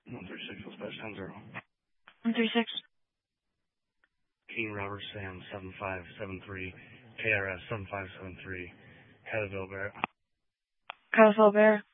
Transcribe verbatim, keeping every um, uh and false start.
one three six, dispatch ten zero. one three six. King Robert Sam seven five seven three, K R S seven five seven three, Cataville Bear. Cataville Bear.